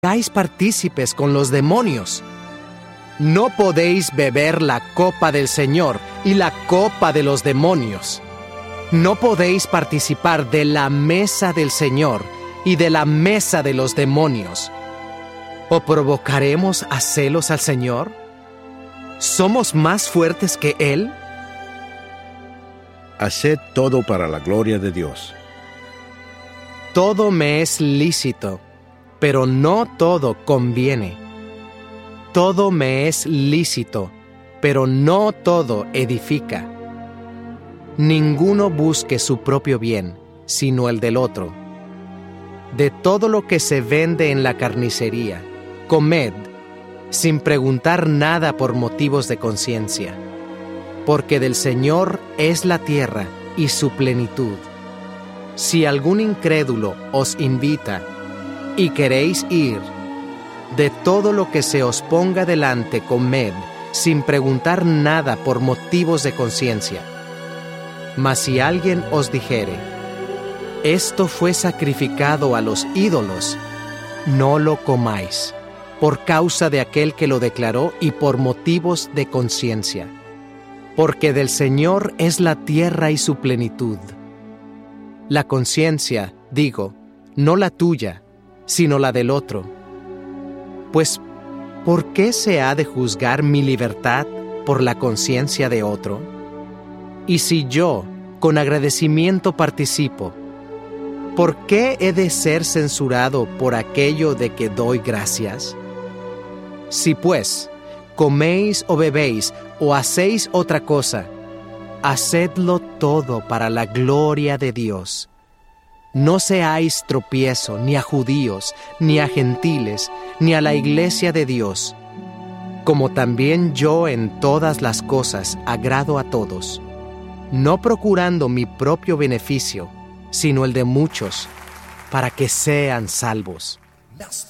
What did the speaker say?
seáis partícipes con los demonios. No podéis beber la copa del Señor y la copa de los demonios. No podéis participar de la mesa del Señor y de la mesa de los demonios. ¿O provocaremos a celos al Señor? ¿Somos más fuertes que Él? Haced todo para la gloria de Dios. Todo me es lícito, pero no todo conviene. Todo me es lícito, pero no todo edifica. Ninguno busque su propio bien, sino el del otro. De todo lo que se vende en la carnicería, comed, sin preguntar nada por motivos de conciencia, porque del Señor es la tierra y su plenitud. Si algún incrédulo os invita y queréis ir, de todo lo que se os ponga delante comed, sin preguntar nada por motivos de conciencia. Mas si alguien os dijere, esto fue sacrificado a los ídolos, no lo comáis, por causa de aquel que lo declaró y por motivos de conciencia. Porque del Señor es la tierra y su plenitud. La conciencia, digo, no la tuya, sino la del otro. Pues, ¿por qué se ha de juzgar mi libertad por la conciencia de otro? Y si yo, con agradecimiento participo, ¿por qué he de ser censurado por aquello de que doy gracias? Si pues, coméis o bebéis o hacéis otra cosa, hacedlo todo para la gloria de Dios. No seáis tropiezo ni a judíos, ni a gentiles, ni a la iglesia de Dios, como también yo en todas las cosas agrado a todos, no procurando mi propio beneficio, sino el de muchos, para que sean salvos.